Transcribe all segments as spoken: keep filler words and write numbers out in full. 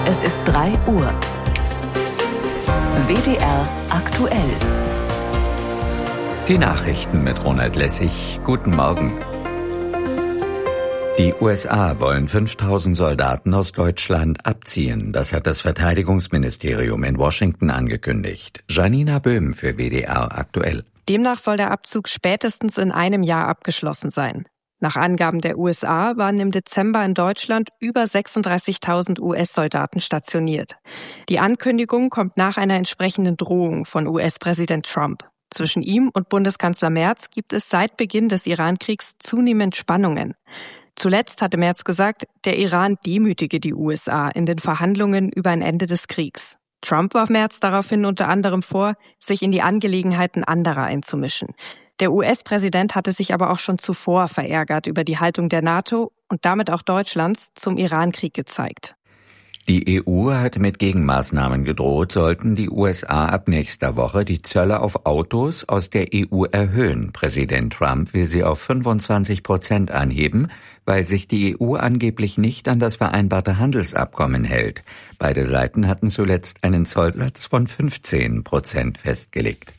Es ist drei Uhr. W D R aktuell. Die Nachrichten mit Ronald Lessig. Guten Morgen. Die U S A wollen fünftausend Soldaten aus Deutschland abziehen. Das hat das Verteidigungsministerium in Washington angekündigt. Janina Böhm für W D R aktuell. Demnach soll der Abzug spätestens in einem Jahr abgeschlossen sein. Nach Angaben der U S A waren im Dezember in Deutschland über sechsunddreißigtausend U S-Soldaten stationiert. Die Ankündigung kommt nach einer entsprechenden Drohung von U S-Präsident Trump. Zwischen ihm und Bundeskanzler Merz gibt es seit Beginn des Iran-Kriegs zunehmend Spannungen. Zuletzt hatte Merz gesagt, der Iran demütige die U S A in den Verhandlungen über ein Ende des Kriegs. Trump warf Merz daraufhin unter anderem vor, sich in die Angelegenheiten anderer einzumischen. Der U S-Präsident hatte sich aber auch schon zuvor verärgert über die Haltung der NATO und damit auch Deutschlands zum Iran-Krieg gezeigt. Die E U hat mit Gegenmaßnahmen gedroht, sollten die U S A ab nächster Woche die Zölle auf Autos aus der E U erhöhen. Präsident Trump will sie auf fünfundzwanzig Prozent anheben, weil sich die E U angeblich nicht an das vereinbarte Handelsabkommen hält. Beide Seiten hatten zuletzt einen Zollsatz von fünfzehn Prozent festgelegt.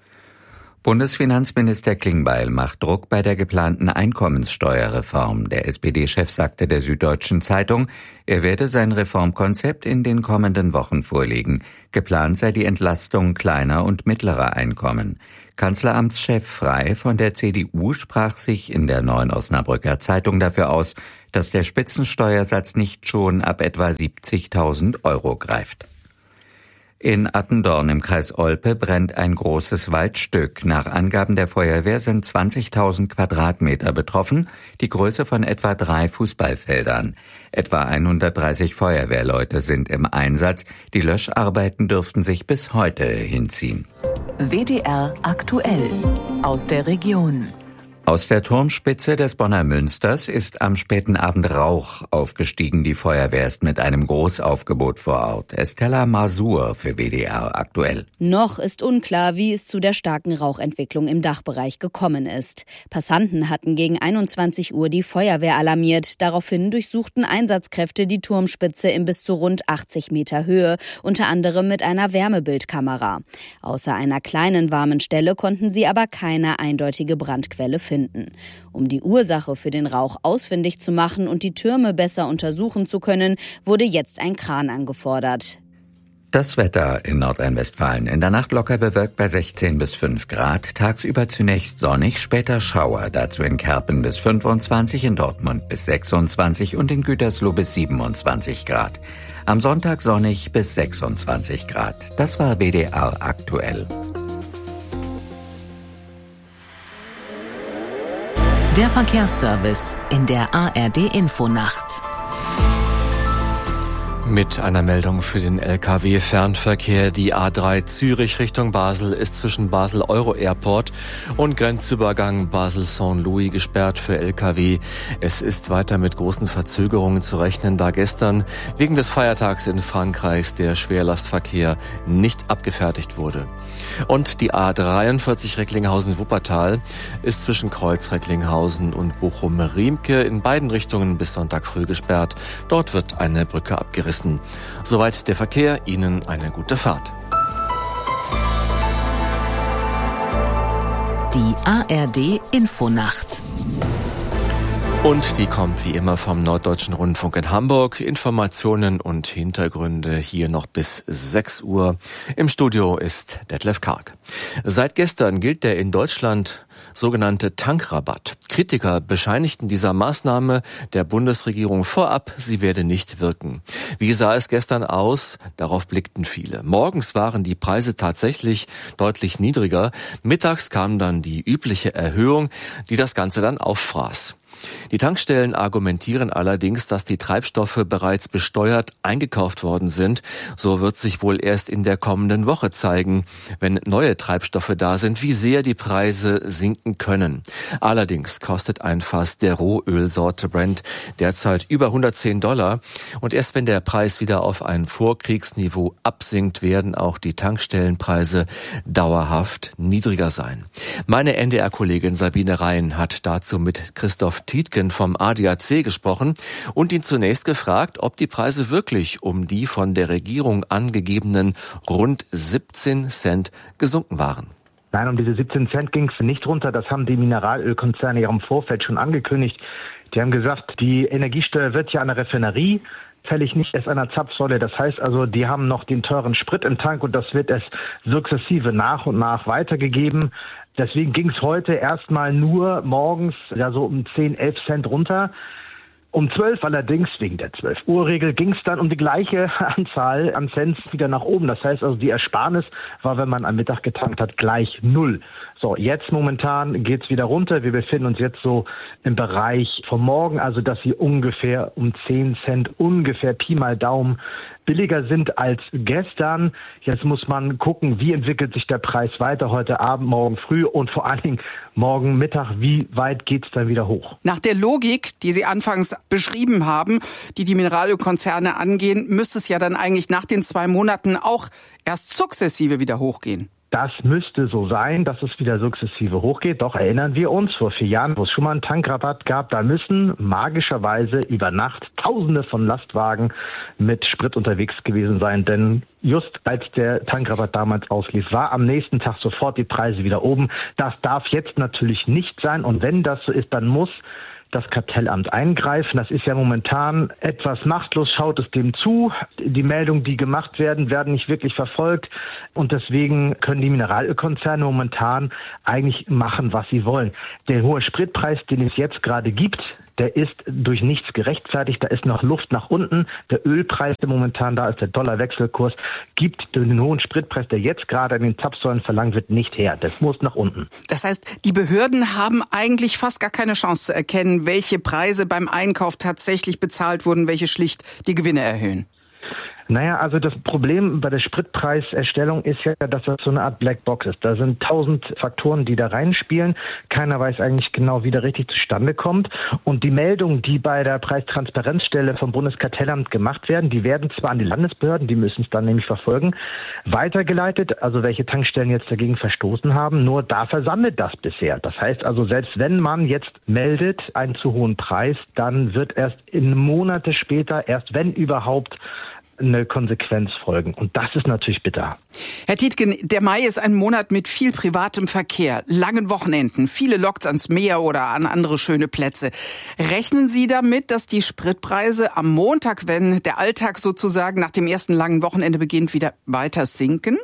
Bundesfinanzminister Klingbeil macht Druck bei der geplanten Einkommenssteuerreform. Der S P D-Chef sagte der Süddeutschen Zeitung, er werde sein Reformkonzept in den kommenden Wochen vorlegen. Geplant sei die Entlastung kleiner und mittlerer Einkommen. Kanzleramtschef Frey von der C D U sprach sich in der Neuen Osnabrücker Zeitung dafür aus, dass der Spitzensteuersatz nicht schon ab etwa siebzigtausend Euro greift. In Attendorn im Kreis Olpe brennt ein großes Waldstück. Nach Angaben der Feuerwehr sind zwanzigtausend Quadratmeter betroffen, die Größe von etwa drei Fußballfeldern. Etwa hundertdreißig Feuerwehrleute sind im Einsatz. Die Löscharbeiten dürften sich bis heute hinziehen. W D R aktuell aus der Region. Aus der Turmspitze des Bonner Münsters ist am späten Abend Rauch aufgestiegen. Die Feuerwehr ist mit einem Großaufgebot vor Ort. Estella Masur für W D R aktuell. Noch ist unklar, wie es zu der starken Rauchentwicklung im Dachbereich gekommen ist. Passanten hatten gegen einundzwanzig Uhr die Feuerwehr alarmiert. Daraufhin durchsuchten Einsatzkräfte die Turmspitze in bis zu rund achtzig Meter Höhe, unter anderem mit einer Wärmebildkamera. Außer einer kleinen warmen Stelle konnten sie aber keine eindeutige Brandquelle finden. Um die Ursache für den Rauch ausfindig zu machen und die Türme besser untersuchen zu können, wurde jetzt ein Kran angefordert. Das Wetter in Nordrhein-Westfalen. In der Nacht locker bewölkt bei sechzehn bis fünf Grad. Tagsüber zunächst sonnig, später Schauer. Dazu in Kerpen bis fünfundzwanzig, in Dortmund bis sechsundzwanzig und in Gütersloh bis siebenundzwanzig Grad. Am Sonntag sonnig bis sechsundzwanzig Grad. Das war W D R aktuell. Der Verkehrsservice in der A R D-Infonacht. Mit einer Meldung für den L K W-Fernverkehr. Die A drei Zürich Richtung Basel ist zwischen Basel Euro Airport und Grenzübergang Basel-Saint-Louis gesperrt für L K W. Es ist weiter mit großen Verzögerungen zu rechnen, da gestern wegen des Feiertags in Frankreich der Schwerlastverkehr nicht abgefertigt wurde. Und die A dreiundvierzig Recklinghausen-Wuppertal ist zwischen Kreuz Recklinghausen und Bochum-Riemke in beiden Richtungen bis Sonntag früh gesperrt. Dort wird eine Brücke abgerissen. Soweit der Verkehr. Ihnen eine gute Fahrt. Die A R D-Infonacht. Und die kommt wie immer vom Norddeutschen Rundfunk in Hamburg. Informationen und Hintergründe hier noch bis sechs Uhr. Im Studio ist Detlef Karg. Seit gestern gilt der in Deutschland sogenannte Tankrabatt. Kritiker bescheinigten dieser Maßnahme der Bundesregierung vorab, sie werde nicht wirken. Wie sah es gestern aus? Darauf blickten viele. Morgens waren die Preise tatsächlich deutlich niedriger. Mittags kam dann die übliche Erhöhung, die das Ganze dann auffraß. Die Tankstellen argumentieren allerdings, dass die Treibstoffe bereits besteuert eingekauft worden sind. So wird sich wohl erst in der kommenden Woche zeigen, wenn neue Treibstoffe da sind, wie sehr die Preise sinken können. Allerdings kostet ein Fass der Rohölsorte Brent derzeit über hundertzehn Dollar. Und erst wenn der Preis wieder auf ein Vorkriegsniveau absinkt, werden auch die Tankstellenpreise dauerhaft niedriger sein. Meine N D R-Kollegin Sabine Rhein hat dazu mit Christoph Christoph Tietgen vom A D A C gesprochen und ihn zunächst gefragt, ob die Preise wirklich um die von der Regierung angegebenen rund siebzehn Cent gesunken waren. Nein, um diese siebzehn Cent ging es nicht runter. Das haben die Mineralölkonzerne ja im Vorfeld schon angekündigt. Die haben gesagt, die Energiesteuer wird ja an der Raffinerie fällig, nicht erst an der Zapfsäule. Das heißt also, die haben noch den teuren Sprit im Tank und das wird erst sukzessive nach und nach weitergegeben. Deswegen ging es heute erstmal nur morgens ja so um zehn, elf Cent runter. Um zwölf allerdings, wegen der zwölf Uhr Regel, ging es dann um die gleiche Anzahl an Cent wieder nach oben. Das heißt also, die Ersparnis war, wenn man am Mittag getankt hat, gleich null. So, jetzt momentan geht's wieder runter. Wir befinden uns jetzt so im Bereich vom Morgen, also dass sie ungefähr um zehn Cent, ungefähr Pi mal Daumen, billiger sind als gestern. Jetzt muss man gucken, wie entwickelt sich der Preis weiter heute Abend, morgen früh und vor allen Dingen morgen Mittag. Wie weit geht's dann wieder hoch? Nach der Logik, die Sie anfangs beschrieben haben, die die Mineralölkonzerne angehen, müsste es ja dann eigentlich nach den zwei Monaten auch erst sukzessive wieder hochgehen. Das müsste so sein, dass es wieder sukzessive hochgeht. Doch erinnern wir uns, vor vier Jahren, wo es schon mal einen Tankrabatt gab, da müssen magischerweise über Nacht Tausende von Lastwagen mit Sprit unterwegs gewesen sein. Denn just als der Tankrabatt damals auslief, war am nächsten Tag sofort die Preise wieder oben. Das darf jetzt natürlich nicht sein. Und wenn das so ist, dann muss das Kartellamt eingreifen. Das ist ja momentan etwas machtlos, schaut es dem zu. Die Meldungen, die gemacht werden, werden nicht wirklich verfolgt. Und deswegen können die Mineralölkonzerne momentan eigentlich machen, was sie wollen. Der hohe Spritpreis, den es jetzt gerade gibt, der ist durch nichts gerechtfertigt. Da ist noch Luft nach unten. Der Ölpreis, der momentan da ist, der Dollarwechselkurs, gibt den hohen Spritpreis, der jetzt gerade an den Zapfsäulen verlangt wird, nicht her. Das muss nach unten. Das heißt, die Behörden haben eigentlich fast gar keine Chance zu erkennen, welche Preise beim Einkauf tatsächlich bezahlt wurden, welche schlicht die Gewinne erhöhen. Naja, also das Problem bei der Spritpreiserstellung ist ja, dass das so eine Art Blackbox ist. Da sind tausend Faktoren, die da reinspielen. Keiner weiß eigentlich genau, wie der richtig zustande kommt. Und die Meldungen, die bei der Preistransparenzstelle vom Bundeskartellamt gemacht werden, die werden zwar an die Landesbehörden, die müssen es dann nämlich verfolgen, weitergeleitet, also welche Tankstellen jetzt dagegen verstoßen haben. Nur da versandet das bisher. Das heißt also, selbst wenn man jetzt meldet einen zu hohen Preis, dann wird erst in Monate später, erst wenn überhaupt, eine Konsequenz folgen. Und das ist natürlich bitter. Herr Tietgen, der Mai ist ein Monat mit viel privatem Verkehr, langen Wochenenden, viele Loks ans Meer oder an andere schöne Plätze. Rechnen Sie damit, dass die Spritpreise am Montag, wenn der Alltag sozusagen nach dem ersten langen Wochenende beginnt, wieder weiter sinken?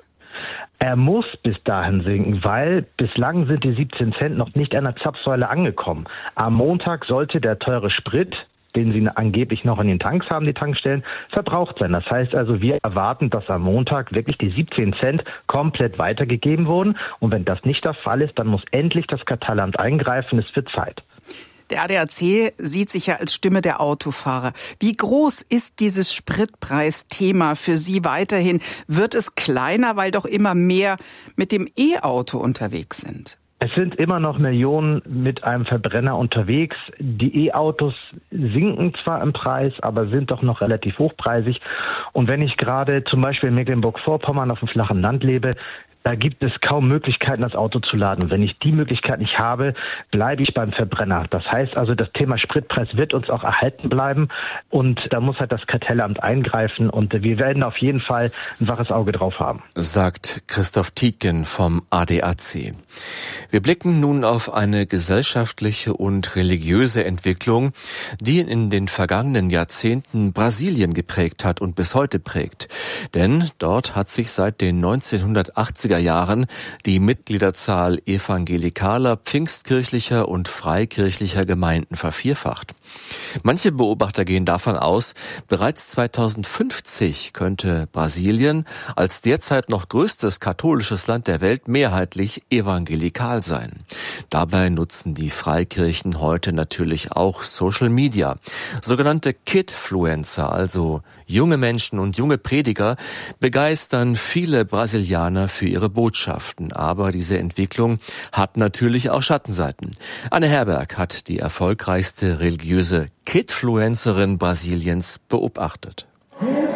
Er muss bis dahin sinken, weil bislang sind die siebzehn Cent noch nicht an der Zapfsäule angekommen. Am Montag sollte der teure Sprit, den sie angeblich noch in den Tanks haben, die Tankstellen, verbraucht sein. Das heißt also, wir erwarten, dass am Montag wirklich die siebzehn Cent komplett weitergegeben wurden. Und wenn das nicht der Fall ist, dann muss endlich das Kartellamt eingreifen. Es wird Zeit. Der A D A C sieht sich ja als Stimme der Autofahrer. Wie groß ist dieses Spritpreisthema für Sie weiterhin? Wird es kleiner, weil doch immer mehr mit dem E-Auto unterwegs sind? Es sind immer noch Millionen mit einem Verbrenner unterwegs. Die E-Autos sinken zwar im Preis, aber sind doch noch relativ hochpreisig. Und wenn ich gerade zum Beispiel in Mecklenburg-Vorpommern auf dem flachen Land lebe, da gibt es kaum Möglichkeiten, das Auto zu laden. Und wenn ich die Möglichkeit nicht habe, bleibe ich beim Verbrenner. Das heißt also, das Thema Spritpreis wird uns auch erhalten bleiben. Und da muss halt das Kartellamt eingreifen. Und wir werden auf jeden Fall ein waches Auge drauf haben. Sagt Christoph Tietgen vom A D A C. Wir blicken nun auf eine gesellschaftliche und religiöse Entwicklung, die in den vergangenen Jahrzehnten Brasilien geprägt hat und bis heute prägt. Denn dort hat sich seit den neunzehnhundertachtziger Jahren die Mitgliederzahl evangelikaler, pfingstkirchlicher und freikirchlicher Gemeinden vervierfacht. Manche Beobachter gehen davon aus, bereits zweitausendfünfzig könnte Brasilien als derzeit noch größtes katholisches Land der Welt mehrheitlich evangelikal sein. Dabei nutzen die Freikirchen heute natürlich auch Social Media. Sogenannte Kidfluencer, also junge Menschen und junge Prediger, begeistern viele Brasilianer für ihre Botschaften. Aber diese Entwicklung hat natürlich auch Schattenseiten. Anne Herberg hat die erfolgreichste religiöse Kidfluencerin Brasiliens beobachtet.